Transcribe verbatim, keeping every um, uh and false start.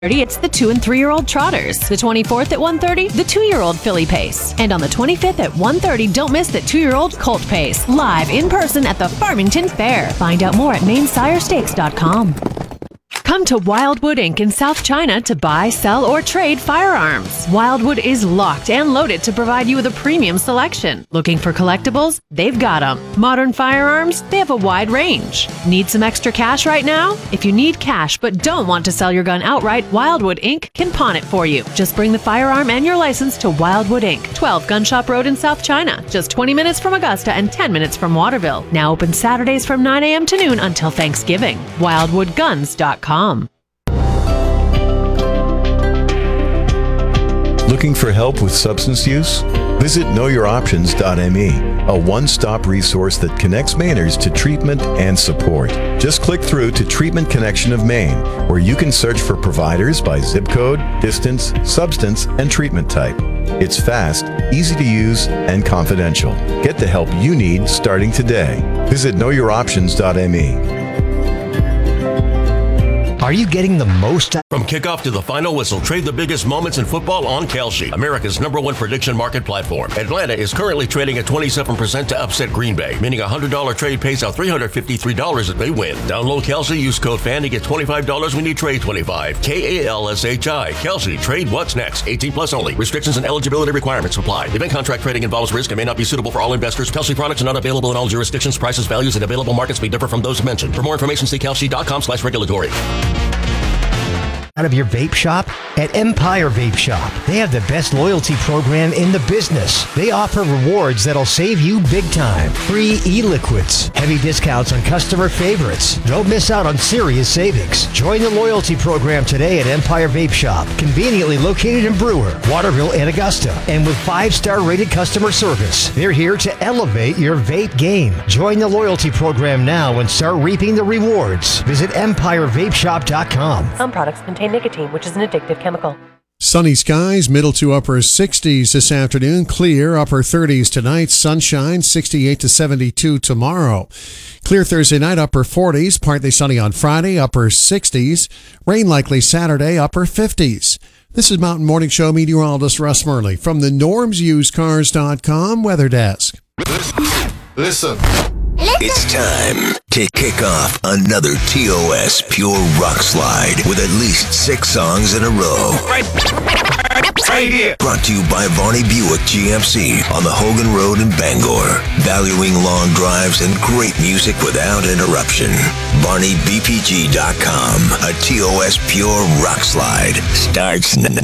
thirty, it's the two and three-year-old trotters. The twenty-fourth at one thirty, the two-year-old filly pace. And on the twenty-fifth at one thirty, don't miss the two-year-old colt pace. Live in person at the Farmington Fair. Find out more at maine sire stakes dot com. Come to Wildwood Incorporated in South China to buy, sell, or trade firearms. Wildwood is locked and loaded to provide you with a premium selection. Looking for collectibles? They've got them. Modern firearms? They have a wide range. Need some extra cash right now? If you need cash but don't want to sell your gun outright, Wildwood Incorporated can pawn it for you. Just bring the firearm and your license to Wildwood Incorporated, twelve Gun Shop Road in South China, just twenty minutes from Augusta and ten minutes from Waterville. Now open Saturdays from nine a.m. to noon until Thanksgiving. wildwood guns dot com. Looking for help with substance use? Visit know your options dot m e, a one-stop resource that connects Mainers to treatment and support. Just click through to Treatment Connection of Maine, where you can search for providers by zip code, distance, substance, and treatment type. It's fast, easy to use, and confidential. Get the help you need starting today. Visit know your options dot m e. Are you getting the most? From kickoff to the final whistle, trade the biggest moments in football on Kalshi, America's number one prediction market platform. Atlanta is currently trading at twenty-seven percent to upset Green Bay, meaning a one hundred dollars trade pays out three hundred fifty-three dollars if they win. Download Kalshi, use code FAN to get twenty-five dollars when you trade twenty-five. K A L S H I. Kalshi. Trade what's next. eighteen plus only. Restrictions and eligibility requirements apply. Event contract trading involves risk and may not be suitable for all investors. Kalshi products are not available in all jurisdictions. Prices, values, and available markets may differ from those mentioned. For more information, see kalshi dot com slash regulatory. Out of your vape shop? At Empire Vape Shop, they have the best loyalty program in the business. They offer rewards that'll save you big time. Free e-liquids, heavy discounts on customer favorites. Don't miss out on serious savings. Join the loyalty program today at Empire Vape Shop, conveniently located in Brewer, Waterville, and Augusta. And with five-star rated customer service, they're here to elevate your vape game. Join the loyalty program now and start reaping the rewards. Visit empire vape shop dot com. Some products contain nicotine, which is an addictive chemical. Sunny skies, middle to upper sixties this afternoon. Clear, upper thirties tonight. Sunshine, sixty-eight to seventy-two tomorrow. Clear Thursday night, upper forties. Partly sunny on Friday, upper sixties. Rain likely Saturday, upper fifties. This is Mountain Morning Show meteorologist Russ Murley from the norms used cars dot com weather desk. Listen. It's time to kick off another T O S Pure Rock Slide with at least six songs in a row. Right, right here. Brought to you by Varney Buick G M C on the Hogan Road in Bangor. Valuing long drives and great music without interruption. Varney B P G dot com. A T O S Pure Rock Slide starts now.